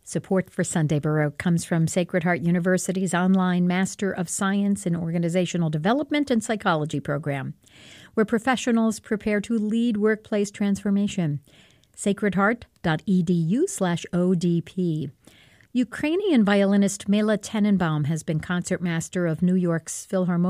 Support for Sunday Baroque comes from Sacred Heart University's online Master of Science in Organizational Development and Psychology program, where professionals prepare to lead workplace transformation. sacredheart.edu/ODP. Ukrainian violinist Mela Tenenbaum has been concertmaster of New York's Philharmonic